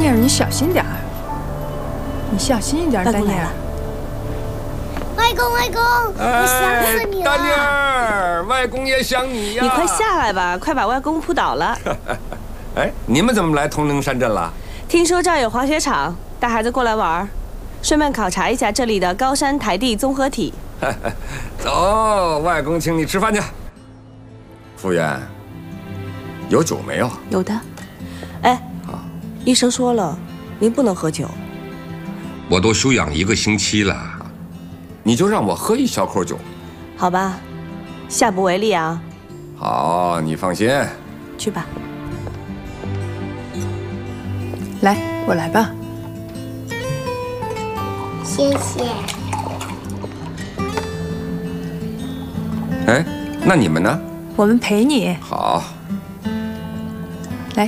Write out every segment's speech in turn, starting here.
妮儿，你小心点儿，你小心一点，丹妮儿。 外公，外公，我想死你了！ 丹妮儿，外公也想你呀！ 你快下来吧，快把外公扑倒了。 哎，你们怎么来通灵山镇了？ 听说这儿有滑雪场，带孩子过来玩，顺便考察一下这里的高山台地综合体。 走，外公请你吃饭去。服务员，有酒没有？ 有的。哎，医生说了，您不能喝酒。 我都休养1个星期了， 你就让我喝一小口酒， 好吧，下不为例啊。 好，你放心。 去吧。 来，我来吧。 谢谢。 哎，那你们呢？ 我们陪你。 好。 来。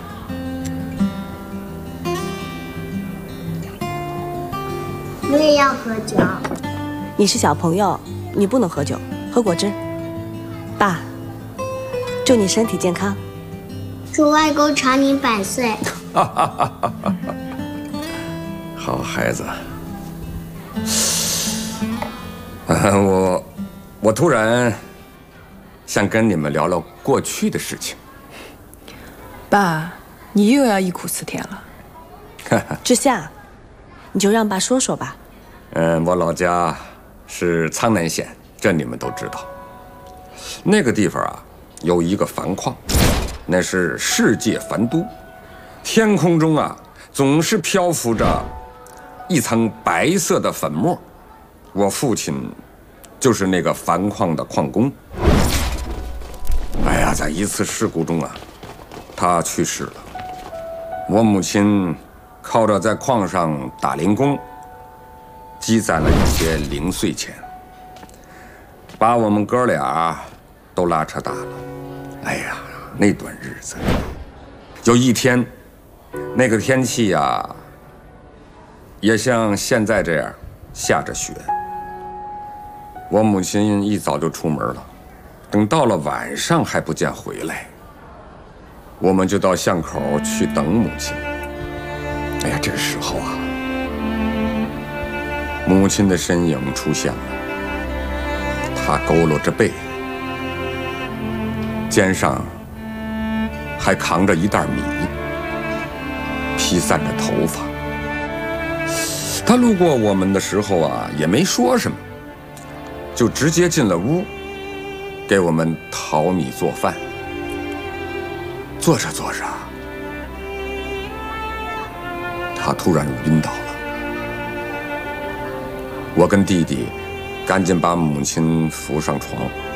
我也要喝酒。 你是小朋友，你不能喝酒，喝果汁。爸，祝你身体健康。 祝外公长命百岁。 好孩子。我突然想跟你们聊聊过去的事情。 爸，你又要忆苦思甜了。 志夏，你就让爸说说吧。 我老家是苍南县，这你们都知道。那个地方啊，有一个矾矿，那是世界矾都。天空中啊，总是漂浮着一层白色的粉末。我父亲就是那个矾矿的矿工。哎呀，在一次事故中啊，他去世了。我母亲靠着在矿上打零工，积攒了一些零碎钱，把我们哥俩都拉扯大了。哎呀，那段日子，有一天，那个天气呀，也像现在这样下着雪。我母亲一早就出门了，等到了晚上还不见回来，我们就到巷口去等母亲。哎呀，这时候啊，母亲的身影出现了，她佝偻着背，肩上还扛着一袋米，披散着头发。她路过我们的时候啊，也没说什么，就直接进了屋，给我们淘米做饭。做着做着，他突然晕倒了。我跟弟弟赶紧把母亲扶上床。